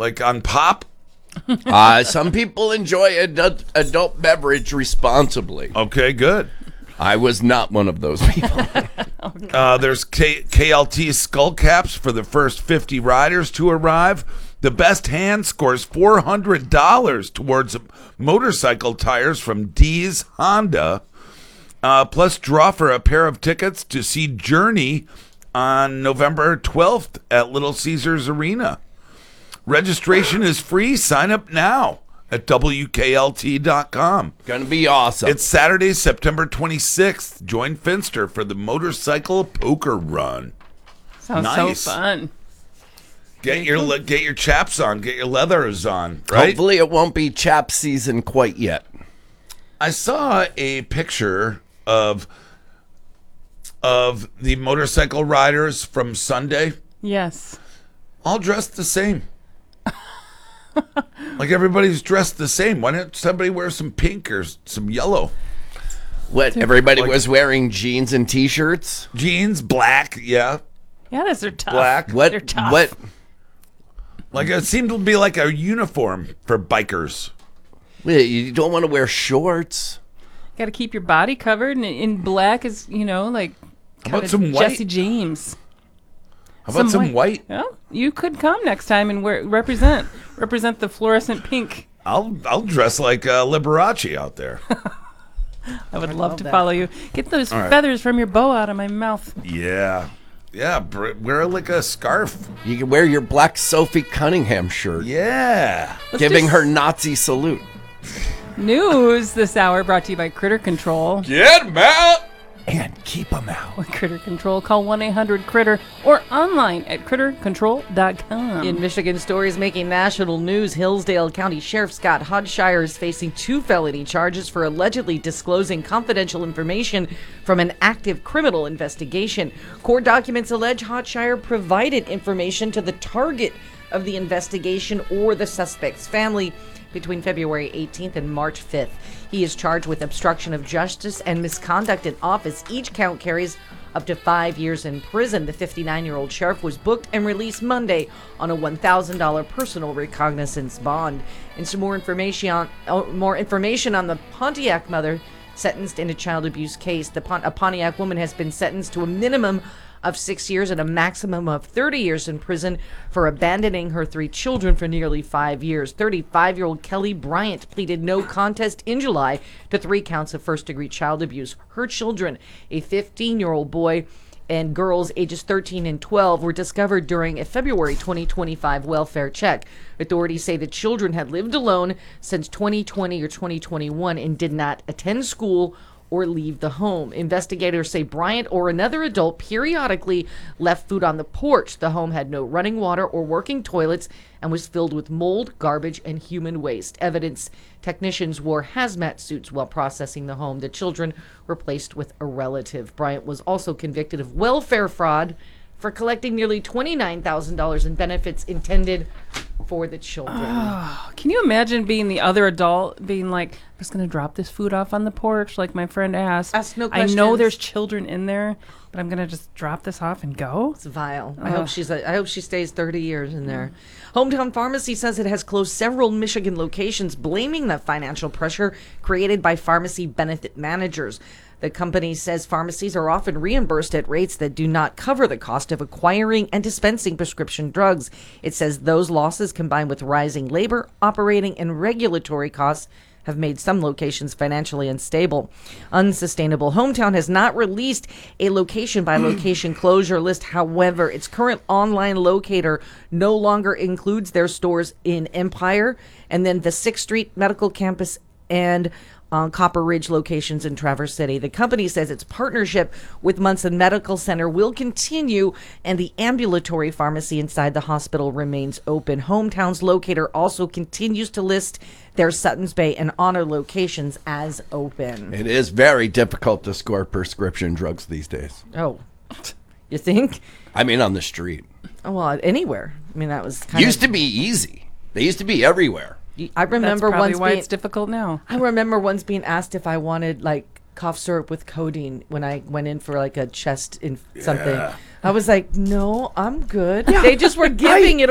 Like on pop? Some people enjoy adult beverage responsibly. Okay, good. I was not one of those people. There's KLT skull caps for the first 50 riders to arrive. The best hand scores $400 towards motorcycle tires from D's Honda. Plus, draw for a pair of tickets to see Journey on November 12th at Little Caesars Arena. Registration is free. Sign up now at WKLT.com. Gonna be awesome. It's Saturday, September 26th. Join Finster for the motorcycle poker run. Sounds Nice. so fun. Get your chaps on. Get your leathers on. Right? Hopefully it won't be chap season quite yet. I saw a picture of the motorcycle riders from Sunday, Yes. all dressed the same. Like everybody's dressed the same. Why don't somebody wear some pink or some yellow? What, everybody Like- was wearing jeans and t-shirts? Jeans, black, yeah. Yeah, those are tough. Black. They're tough. What? Like it seemed to be like a uniform for bikers. Wait, you don't want to wear shorts? Got to keep your body covered, and in black is, like How about kinda some white? Jesse James. How about some white? Well, you could come next time and represent the fluorescent pink. I'll dress like Liberace out there. I would love to follow you. Get those feathers from your bow out of my mouth. Yeah. Yeah, wear like a scarf. You can wear your black Sophie Cunningham shirt, Yeah. giving her Nazi salute. News this hour brought to you by Critter Control. Get 'em out and keep 'em out. With Critter Control, call 1-800-CRITTER or online at crittercontrol.com. In Michigan stories making national news, Hillsdale County Sheriff Scott Hodshire is facing 2 felony charges for allegedly disclosing confidential information from an active criminal investigation. Court documents allege Hodshire provided information to the target of the investigation or the suspect's family between February 18th and March 5th. He is charged with obstruction of justice and misconduct in office. Each count carries up to 5 years in prison. The 59-year-old sheriff was booked and released Monday on a $1,000 personal recognizance bond. And some more information on the Pontiac mother sentenced in a child abuse case. A Pontiac woman has been sentenced to a minimum of 6 years and a maximum of 30 years in prison for abandoning her 3 children for nearly 5 years. 35-year-old Kelly Bryant pleaded no contest in July to 3 counts of first-degree child abuse. Her children, a 15-year-old boy and girls ages 13 and 12, were discovered during a February 2025 welfare check. Authorities say the children had lived alone since 2020 or 2021 and did not attend school or leave the home. Investigators say Bryant or another adult periodically left food on the porch. The home had no running water or working toilets and was filled with mold, garbage, and human waste. Evidence technicians wore hazmat suits while processing the home. The children were placed with a relative. Bryant was also convicted of welfare fraud for collecting nearly $29,000 in benefits intended for the children. Can you imagine being the other adult, being like, I'm just going to drop this food off on the porch like my friend asked. Ask no I know questions. there's children in there, but I'm going to just drop this off and go? It's vile. I hope she stays 30 years in there. Hometown Pharmacy says it has closed several Michigan locations, blaming the financial pressure created by pharmacy benefit managers. The company says pharmacies are often reimbursed at rates that do not cover the cost of acquiring and dispensing prescription drugs. It says those losses, combined with rising labor, operating, and regulatory costs, have made some locations financially unstable. Unsustainable Hometown has not released a location-by-location closure list. However, its current online locator no longer includes their stores in Empire and then the 6th Street Medical Campus and Copper Ridge locations in Traverse City. The company says its partnership with Munson Medical Center will continue, and the ambulatory pharmacy inside the hospital remains open. Hometown's locator also continues to list their Suttons Bay and Honor locations as open. It is very difficult to score prescription drugs these days. Oh, you think? I mean, on the street. Oh, well, anywhere. I mean, that was kind Used to be easy. They used to be everywhere. I remember That's probably once why being, it's difficult now. I remember once being asked if I wanted like cough syrup with codeine when I went in for like a chest in something. I was like, no, I'm good. They just were giving it